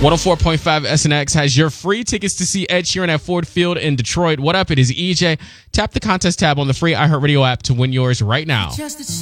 104.5 SNX has your free tickets to see Ed Sheeran at Ford Field in Detroit. What up? It is EJ. Tap the contest tab on the free iHeartRadio app to win yours right now.